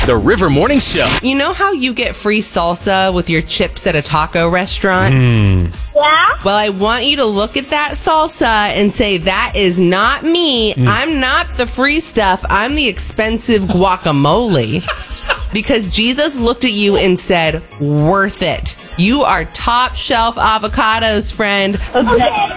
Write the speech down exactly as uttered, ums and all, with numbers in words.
The River Morning Show. You know how you get free salsa with your chips at a taco restaurant? Mm. Yeah? Well, I want you to look at that salsa and say, that is not me. Mm. I'm not the free stuff. I'm the expensive guacamole. Because Jesus looked at you and said, worth it. You are top shelf avocados, friend. Okay.